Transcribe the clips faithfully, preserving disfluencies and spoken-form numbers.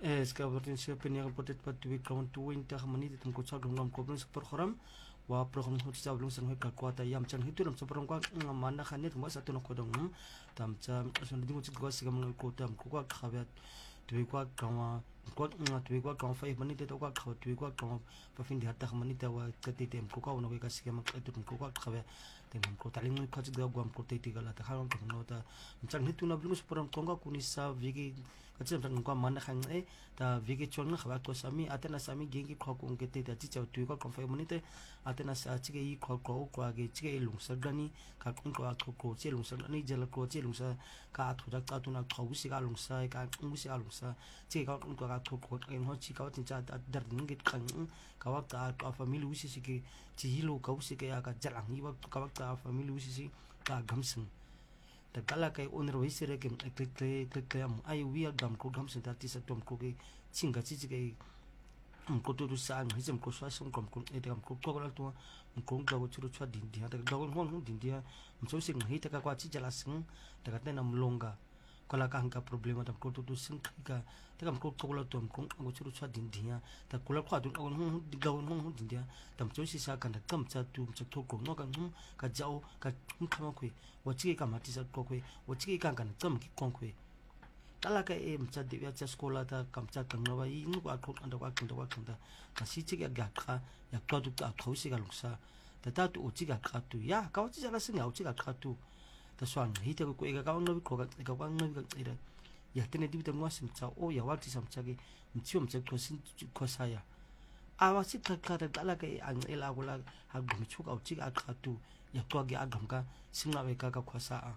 Es que abortin se penia potet pat we count to win ta mani tum ko chak ngam ko sa program wa program ho cha blung sang ka ko ta yam chan hitu ram sa program ko ngam na khanet mo sa to ko dong tam cha son dingo chi ko sigam ko tam ko ka khabat tu ko ka wa ko tu ko ka fa mani te to ko ka tu ko ka fa fin dia ta mani ta wa ka te tem ko ka no ka sigam ka tu ko ka khabat tem ko ta ling ko chi ga gam ko te ti ga la ta kha ko no ta chan hitu na blung sa program ko ga kuni sa vigi kacim tang ko man khang e ta vigi chon na khawa ko sami atena sami gengi kho ko ngete ta chi chaw tu ko konfai monite atena sa chi ge i kho ko ko ge chi ge lung sa gani ka kun ko ko ko chi lung sa ni jela ko chi lung sa ka thu da ka tu na kho si ga lung sa ka ngu si ga lung sa chi ka kun ko ka thu ko en ho chi ka tin cha dar ning ge khang ka wa ta ka family usi si ge chi hilo ka usi ge ka jalang ni wa ka wa ta family usi si ka gamsing ta kala kai onro hisire ke klik klik klik am ai wi agam ko gam sen tati sa tom ko ke chinga chi chi ke ko to sa ang hisem ko sa song kom ko e gam ko ko la to ko ga wo churu chwa din dia ta ga won hon din dia mso sing hi ta ka kwa chi jala sing ta ka ta nam longa kala ka hanga problema ta ko to sing ka ta gam ko ko la to ko go churu chwa din dia ta ko la kwa du ko hon ga won hon din dia ta mso si sa kan ta kam cha tu mso to ko no ka ka jao ka khama khoi wo chi ka ma ti sa ko khoi wo chi ka kan tam ki kon khoi tala ka e mcha de ya cha skola ta kam cha kan no ba i nu ba ko anda ba kan da ba kan da ka si chi ga ga ka ya ka du ta khau si ga lu sa ta ta tu chi ga ka tu ya ka chi jala sing ya chi ga ka tu ta swan hi ta ko ga ka no ko ga ka ba no ga ira ya tene di ta mo sim cha o ya wa ti sam cha ge mchi mcha ko sin ko sa ya a wa si ka ka da tala ka e ang ela ko la ha gum chu ka chi ga ka tu ya to ge agam ka sing la we ka ka khwa sa a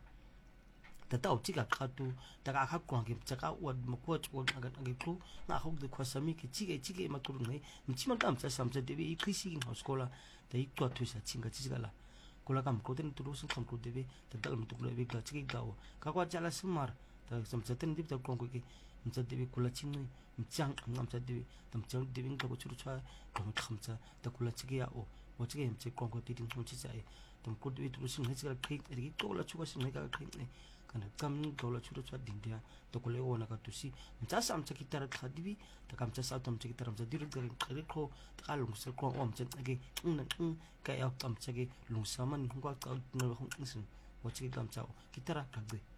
ta ta chi ga ka tu ta ka kha kwa ge cha ka wa mo ko chu ga ge ku na ho de khwa sa mi ki chi ge chi ge ma tu nei mchi ma kam cha sam cha de bi ki si ho skola ta i to tu sa chi ga chi ga la ko la kam ko den tu ro sing kam ko de bi ta ta mu tu le bi ga chi ga o ka kwa cha la smar ta sam cha ten dip ta ko ko ki mcha de bi ko la chi nei mchang ngam cha de bi tam cha de bi ka ko chu chwa ko ma kham cha ta ko la chi ga o wo chi ge mche ko ko ti tin chu chi cha e tam ko de tu sing nei chi ga ki ri ko la chu ga sing nei ga ki nei kana kam ko la chu chwa din dia to ko le o na ka tu si mcha sam cha ki tar kha di bi ta kam cha sa tam cha ki tar mcha dir gar khare ko ta ka lung sa ko om cha ge ng ka ya tam cha ge lung sa man ko ka no hong sin wo chi ga kam cha ki tar ka de